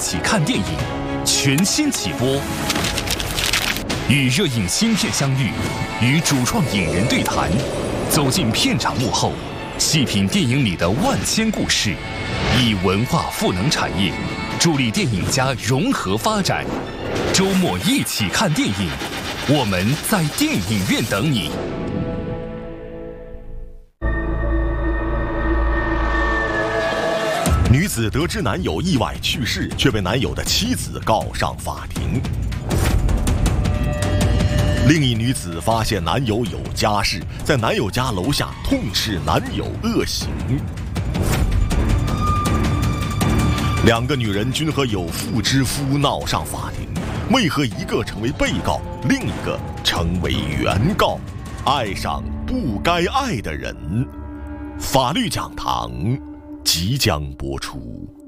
起看电影全新起播，与热映新片相遇，与主创影人对谈，走进片场幕后，细品电影里的万千故事，以文化赋能产业，助力电影家融合发展。周末一起看电影，我们在电影院等你。 女子得知男友意外去世，却被男友的妻子告上法庭。另一女子发现男友有家室，在男友家楼下痛斥男友恶行。两个女人均和有妇之夫闹上法庭，为何一个成为被告，另一个成为原告？爱上不该爱的人，法律讲堂即将播出。